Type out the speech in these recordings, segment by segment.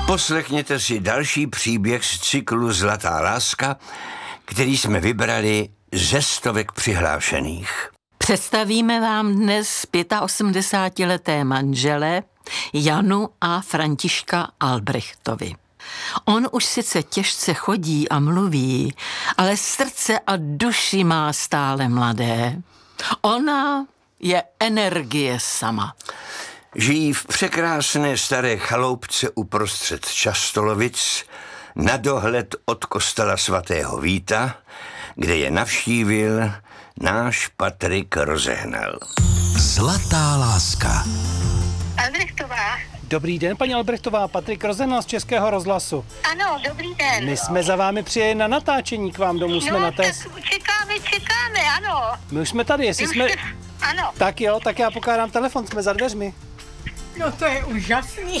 Poslechněte si další příběh z cyklu Zlatá láska, který jsme vybrali ze 100 přihlášených. Představíme vám dnes 85leté manžele Janu a Františka Albrechtovi. On už sice těžce chodí a mluví, ale srdce a duši má stále mladé. Ona je energie sama. Žijí v překrásné staré chaloupce uprostřed Častolovic na dohled od kostela svatého Víta, kde je navštívil náš Patrik Rozehnal. Zlatá láska. Albrechtová. Dobrý den, paní Albrechtová, Patrik Rozehnal z Českého rozhlasu. Ano, dobrý den. My jsme za vámi přijeli na natáčení k vám domů, jsme na test. Tak čekáme, ano. My už jsme tady, jestli jsme... Ano. Tak jo, tak já pokládám telefon, jsme za dveřmi. No to je úžasný.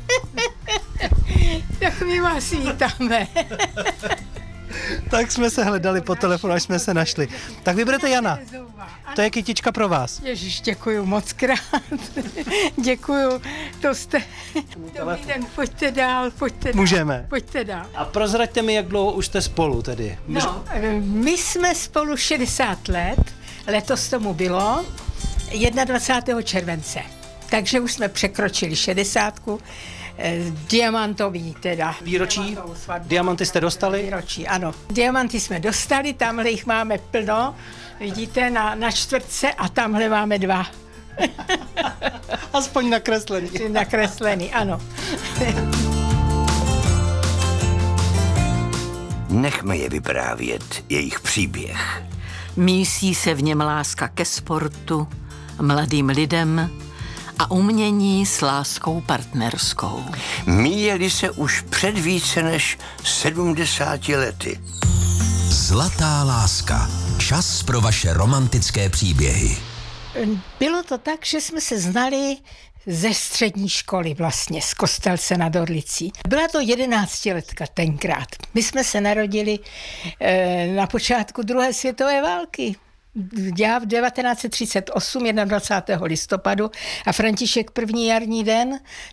Tak my vás vítáme. Tak jsme se hledali po telefonu, až jsme se našli. Tak vyberete Jana. To je kytička pro vás. Ježiš, děkuju moc krát. Děkuju, to jste... Dobrý den, pojďte dál. Můžeme. Pojďte dál. A prozraďte mi, jak dlouho už jste spolu tedy. No, my jsme spolu 60 let, letos tomu bylo 21. července. Takže už jsme překročili 60. Diamantový teda. Výročí? Diamanty jste dostali? Výročí, ano. Diamanty jsme dostali, tamhle jich máme plno. Vidíte, na čtvrtce a tamhle máme 2. Aspoň nakreslený. Nakreslený, ano. Nechme je vyprávět jejich příběh. Mísí se v něm láska ke sportu, mladým lidem a umění s láskou partnerskou. Míjeli se už před více než 70 lety. Zlatá láska. Čas pro vaše romantické příběhy. Bylo to tak, že jsme se znali ze střední školy vlastně, z Kostelce nad Orlicí. Byla to 11letka tenkrát. My jsme se narodili na počátku druhé světové války. Já v 1938, 21. listopadu a František první jarní den,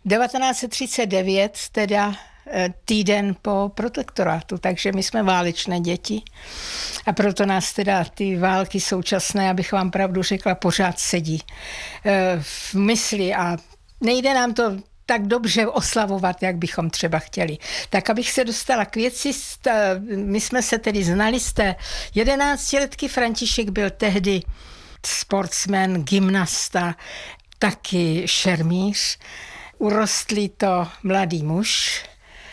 1939, teda týden po protektorátu, takže my jsme válečné děti a proto nás teda ty války současné, abych vám pravdu řekla, pořád sedí v mysli a nejde nám to tak dobře oslavovat, jak bychom třeba chtěli. Tak abych se dostala k věci, my jsme se tedy znali z té 11letky, František byl tehdy sportsman, gymnasta, taky šermíř, urostlý to mladý muž.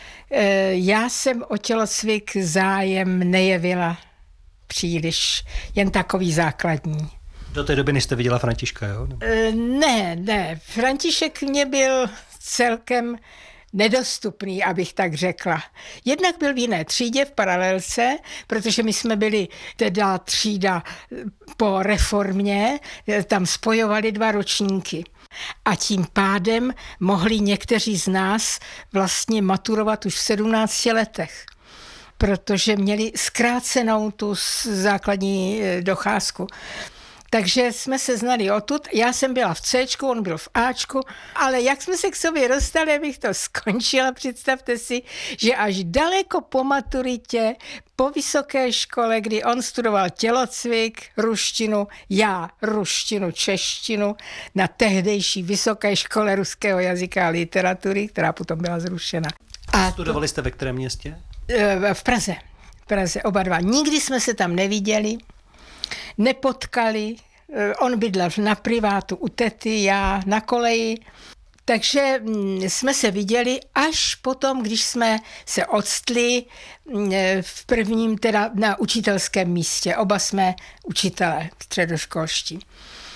Já jsem o tělocvik zájem nejevila příliš, jen takový základní. Do té doby, než jste viděla Františka, jo? Ne. František mě byl celkem nedostupný, abych tak řekla. Jednak byl v jiné třídě, v paralelce, protože my jsme byli teda třída po reformě, tam spojovali 2 ročníky. A tím pádem mohli někteří z nás vlastně maturovat už v 17 letech, protože měli zkrácenou tu základní docházku. Takže jsme se znali odtud, já jsem byla v Cčku, on byl v Ačku, ale jak jsme se k sobě dostali, abych to skončila, představte si, že až daleko po maturitě, po vysoké škole, kdy on studoval tělocvik, ruštinu, já ruštinu, češtinu, na tehdejší vysoké škole ruského jazyka a literatury, která potom byla zrušena. A studovali jste ve kterém městě? V Praze, oba dva. Nikdy jsme se tam neviděli, nepotkali, on bydlel na privátu u tety, já na koleji, takže jsme se viděli až potom, když jsme se odstli v prvním teda na učitelském místě. Oba jsme učitelé středoškolští.